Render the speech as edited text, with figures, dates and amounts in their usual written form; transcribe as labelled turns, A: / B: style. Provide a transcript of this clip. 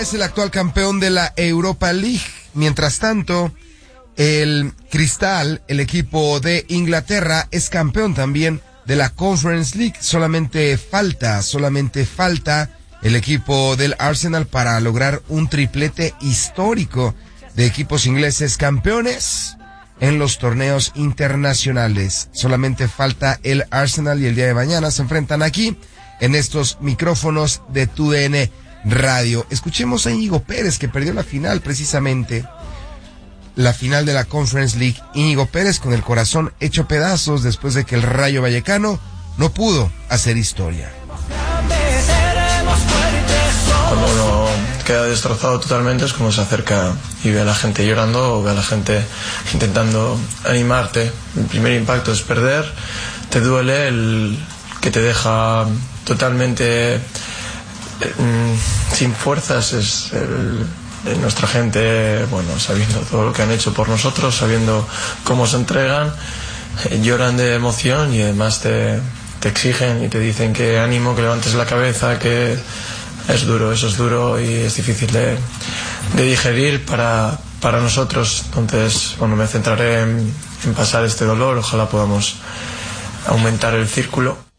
A: Es el actual campeón de la Europa League. Mientras tanto, el Crystal, el equipo de Inglaterra, es campeón también de la Conference League. Solamente falta el equipo del Arsenal para lograr un triplete histórico de equipos ingleses campeones en los torneos internacionales. Solamente falta el Arsenal y el día de mañana se enfrentan aquí en estos micrófonos de TUDN Radio. Escuchemos a Íñigo Pérez, que perdió la final precisamente, la final de la Conference League. Íñigo Pérez con el corazón hecho pedazos después de que el Rayo Vallecano no pudo hacer historia.
B: Cuando uno queda destrozado totalmente es como se acerca y ve a la gente llorando o ve a la gente intentando animarte. El primer impacto es perder, te duele, el que te deja totalmente sin fuerzas es nuestra gente, bueno, sabiendo todo lo que han hecho por nosotros, sabiendo cómo se entregan, lloran de emoción y además te exigen y te dicen que ánimo, que levantes la cabeza, que es duro, eso es duro y es difícil de digerir para nosotros. Entonces, bueno, me centraré en pasar este dolor, ojalá podamos aumentar el círculo.